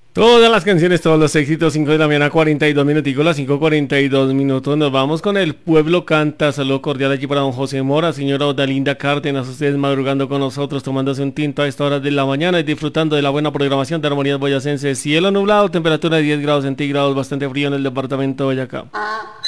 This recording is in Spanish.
Todas las canciones, todos los éxitos, 5 de la mañana, 42 minuticos, las 5:42 minutos. Nos vamos con El Pueblo Canta. Saludo cordial allí para don José Mora, señora Odalinda Cárdenas, ustedes madrugando con nosotros, tomándose un tinto a esta hora de la mañana y disfrutando de la buena programación de Armonías Boyacenses. Cielo nublado, temperatura de 10 grados centígrados, bastante frío en el departamento de Boyacá.